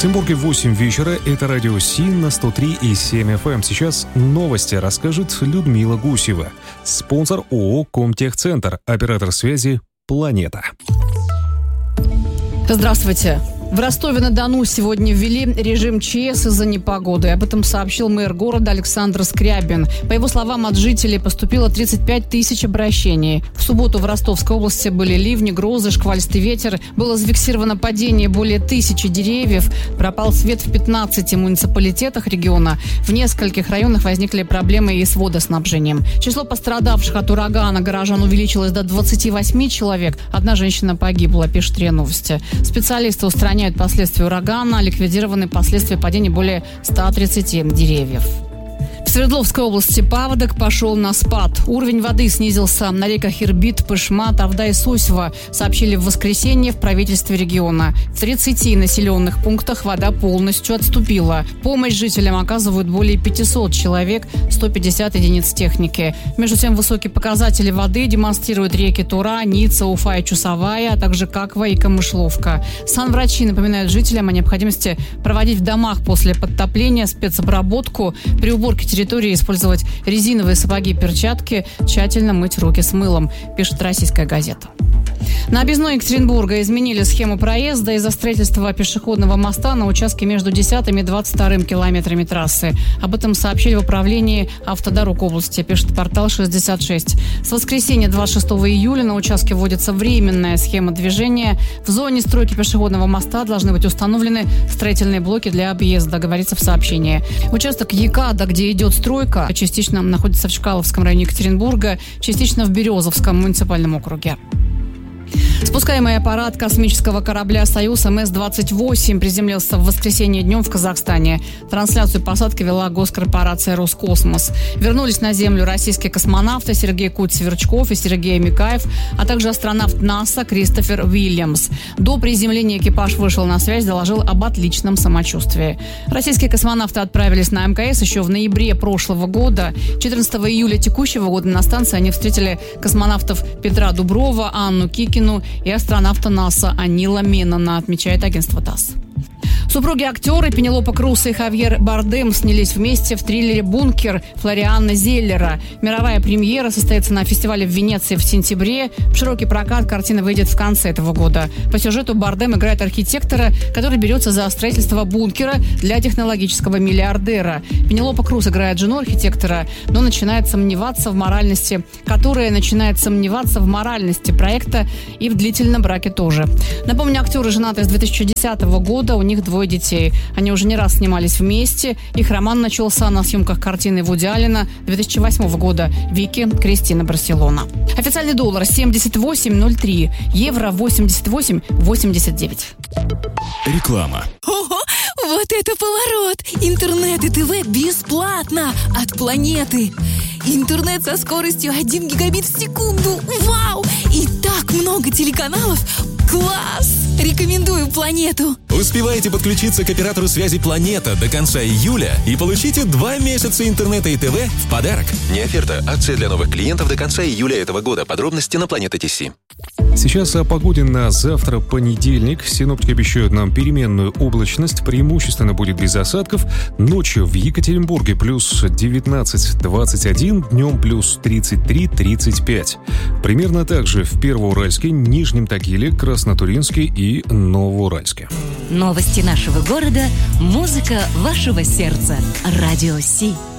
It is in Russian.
Екатеринбурге 8 вечера. Это радио СИН на 103,7 FM. Сейчас новости расскажет Людмила Гусева. Спонсор ООО «Комтехцентр». Оператор связи «Планета». Здравствуйте. В Ростове-на-Дону сегодня ввели режим ЧС из-за непогоды. Об этом сообщил мэр города Александр Скрябин. По его словам, от жителей поступило 35 тысяч обращений. В субботу в Ростовской области были ливни, грозы, шквалистый ветер. Было зафиксировано падение более 1000 деревьев. Пропал свет в 15 муниципалитетах региона. В нескольких районах возникли проблемы и с водоснабжением. Число пострадавших от урагана горожан увеличилось до 28 человек. Одна женщина погибла, пишет РИА Новости. Специалисты устраняют последствия урагана, ликвидированы последствия падения более 130 деревьев. В Свердловской области паводок пошел на спад. Уровень воды снизился на реках Ирбит, Пышма, Тавда и Сусьва, сообщили в воскресенье в правительстве региона. В 30 населенных пунктах вода полностью отступила. Помощь жителям оказывают более 500 человек, 150 единиц техники. Между тем, высокие показатели воды демонстрируют реки Тура, Ница, Уфа и Чусовая, а также Каква и Камышловка. Санврачи напоминают жителям о необходимости проводить в домах после подтопления спецобработку, при уборке территории использовать резиновые сапоги и перчатки, тщательно мыть руки с мылом, пишет «Российская газета». На объездной Екатеринбурга изменили схему проезда из-за строительства пешеходного моста на участке между 10 и 22 километрами трассы. Об этом сообщили в управлении автодорог области, пишет портал 66. С воскресенья 26 июля на участке вводится временная схема движения. В зоне стройки пешеходного моста должны быть установлены строительные блоки для объезда, говорится в сообщении. Участок Екада, где идет стройка, частично находится в Чкаловском районе Екатеринбурга, частично в Березовском муниципальном округе. Спускаемый аппарат космического корабля «Союз» МС-28 приземлился в воскресенье днем в Казахстане. Трансляцию посадки вела госкорпорация «Роскосмос». Вернулись на Землю российские космонавты Сергей Куть-Сверчков и Сергей Микаев, а также астронавт НАСА Кристофер Уильямс. До приземления экипаж вышел на связь, доложил об отличном самочувствии. Российские космонавты отправились на МКС еще в ноябре прошлого года. 14 июля текущего года на станции они встретили космонавтов Петра Дуброва, Анну Кикину и астронавта НАСА Анила Меннона, отмечает агентство ТАСС. Супруги-актеры Пенелопа Крус и Хавьер Бардем снялись вместе в триллере «Бункер» Флориана Зеллера. Мировая премьера состоится на фестивале в Венеции в сентябре. В широкий прокат картина выйдет в конце этого года. По сюжету Бардем играет архитектора, который берется за строительство бункера для технологического миллиардера. Пенелопа Крус играет жену архитектора, но начинает сомневаться в моральности проекта и в длительном браке тоже. Напомню, актеры женаты с 2010 года, у них 2 детей. Они уже не раз снимались вместе. Их роман начался на съемках картины Вуди Аллена 2008 года «Вики, Кристина, Барселона». Официальный доллар 78.03, евро 88.89. Реклама. Ого, вот это поворот! Интернет и ТВ бесплатно от Планеты. Интернет со скоростью 1 гигабит в секунду. Вау! И так много телеканалов. Класс! Рекомендую Планету. Успевайте подключиться к оператору связи «Планета» до конца июля и получите 2 месяца интернета и ТВ в подарок. Не оферта. Акция для новых клиентов до конца июля этого года. Подробности на Планета.ТС. Сейчас о погоде на завтра, понедельник. Синоптики обещают нам переменную облачность. Преимущественно будет без осадков. Ночью в Екатеринбурге плюс 19-21, днем плюс 33-35. Примерно так же в Первоуральске, Нижнем Тагиле, Краснотуринске и Новоуральске. Новости нашего города, музыка вашего сердца. Радио Си.